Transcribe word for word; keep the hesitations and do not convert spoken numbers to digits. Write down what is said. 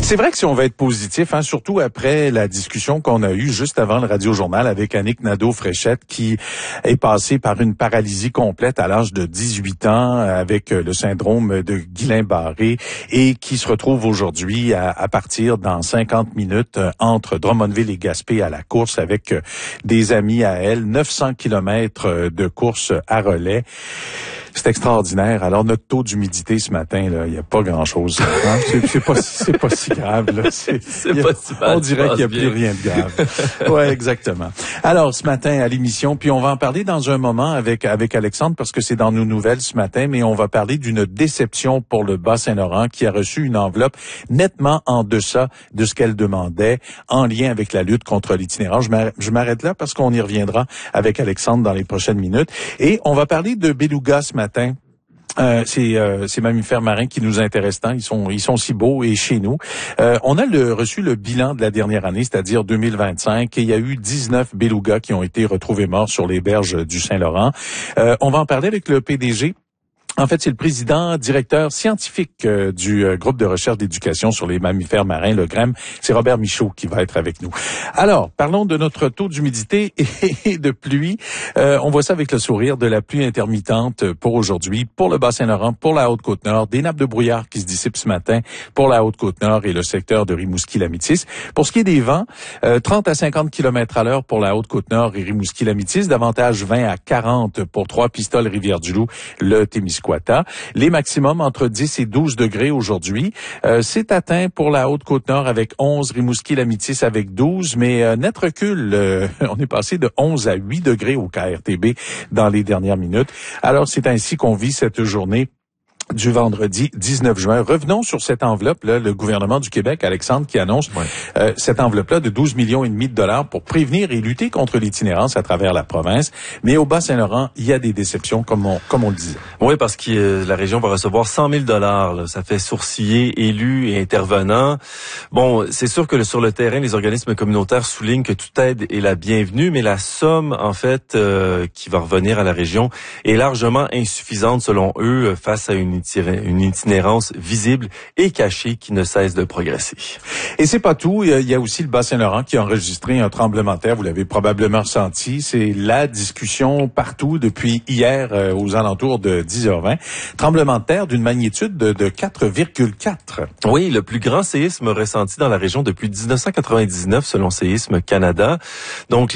C'est vrai que si on va être positif, hein, surtout après la discussion qu'on a eue juste avant le Radio-Journal avec Annick Nadeau-Fréchette, qui est passée par une paralysie complète à l'âge de dix-huit ans avec le syndrome de Guillain-Barré et qui se retrouve aujourd'hui à, à partir dans cinquante minutes entre Drummondville et Gaspé à la course avec des amis à elle, neuf cents kilomètres de course à relais. C'est extraordinaire. Alors, notre taux d'humidité ce matin, là, il n'y a pas grand-chose. Hein? C'est, c'est, pas, c'est pas si grave. Là. C'est, c'est a, pas si mal. On dirait qu'il n'y a plus rien de grave. Ouais, exactement. Alors, ce matin, à l'émission, puis on va en parler dans un moment avec avec Alexandre, parce que c'est dans nos nouvelles ce matin, mais on va parler d'une déception pour le Bas-Saint-Laurent qui a reçu une enveloppe nettement en deçà de ce qu'elle demandait en lien avec la lutte contre l'itinérance. Je m'arrête là parce qu'on y reviendra avec Alexandre dans les prochaines minutes. Et on va parler de beluga ce matin. Euh, c'est euh, ces mammifères marins qui nous intéressent tant, ils sont ils sont si beaux et chez nous. Euh, on a le, reçu le bilan de la dernière année, c'est-à-dire deux mille vingt-cinq, et il y a eu dix-neuf belugas qui ont été retrouvés morts sur les berges du Saint-Laurent. Euh, on va en parler avec le P D G. En fait, c'est le président directeur scientifique euh, du euh, groupe de recherche d'éducation sur les mammifères marins, le G R E M. C'est Robert Michaud qui va être avec nous. Alors, parlons de notre taux d'humidité et de pluie. Euh, on voit ça avec le sourire de la pluie intermittente pour aujourd'hui, pour le Bas-Saint-Laurent, pour la Haute-Côte-Nord, des nappes de brouillard qui se dissipent ce matin pour la Haute-Côte-Nord et le secteur de Rimouski-Lamitis. Pour ce qui est des vents, euh, trente à cinquante kilomètres à l'heure pour la Haute-Côte-Nord et Rimouski-Lamitis, davantage vingt à quarante pour Trois-Pistoles, Rivière-du-Loup, le Témiscouata. Les maximums entre dix et douze degrés aujourd'hui. Euh, c'est atteint pour la Haute-Côte-Nord avec onze, Rimouski-Lamitis avec douze, mais euh, net recul, euh, on est passé de onze à huit degrés au K R T B dans les dernières minutes. Alors, c'est ainsi qu'on vit cette journée du vendredi dix-neuf juin. Revenons sur cette enveloppe-là, le gouvernement du Québec, Alexandre, qui annonce ouais. euh, cette enveloppe-là de douze millions et demi de dollars pour prévenir et lutter contre l'itinérance à travers la province. Mais au Bas-Saint-Laurent, il y a des déceptions, comme on, comme on le disait. Oui, parce que euh, la région va recevoir cent mille dollars. Là. Ça fait sourciller élus et intervenants. Bon, c'est sûr que le, sur le terrain, les organismes communautaires soulignent que toute aide est la bienvenue, mais la somme, en fait, euh, qui va revenir à la région est largement insuffisante, selon eux, face à une une itinérance visible et cachée qui ne cesse de progresser. Et c'est pas tout. Il y a aussi le Bas-Saint-Laurent qui a enregistré un tremblement de terre. Vous l'avez probablement ressenti. C'est la discussion partout depuis hier euh, aux alentours de dix heures vingt. Tremblement de terre d'une magnitude de, de quatre virgule quatre. Oui, le plus grand séisme ressenti dans la région depuis dix-neuf cent quatre-vingt-dix-neuf selon Séisme Canada. Donc,